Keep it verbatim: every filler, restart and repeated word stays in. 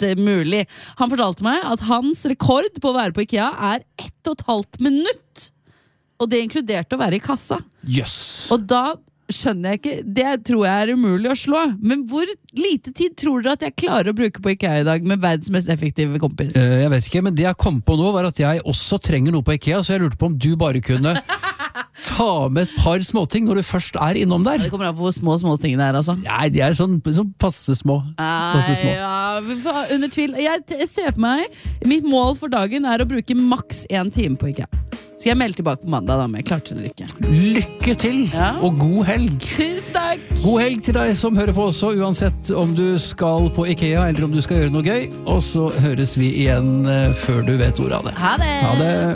mulig. Han fortalte meg at hans rekord på å være på IKEA er ett og et halvt minutt. Og det inkluderte å være i kassa. Yes. Og da skjønner jeg ikke, det tror jeg er umulig å slå. Men hvor lite tid tror dere at jeg klarer å bruke på IKEA i dag med verdens mest effektive kompis? Uh, jeg vet ikke, men det jeg kom på nå var at jeg også trenger noe på IKEA, så jeg lurte på om du bare kunne ta med et par småting når du først er innom der. Ja, det kommer an på hvor små små tingene er, altså. Nei, de er sånn, sånn passe små. Passe små. Nei, ja, under tvil. Jeg, jeg ser på meg, mitt mål for dagen er å bruke maks en time på IKEA. Skal jeg melde tilbake på mandag da, om jeg klarte det eller ikke? Lykke til, ja. Og god helg. Tusen takk. God helg til deg som hører på også, uansett om du skal på IKEA eller om du skal gjøre noe gøy. Og så høres vi igjen før du vet ordet av det. Ha det. Ha det.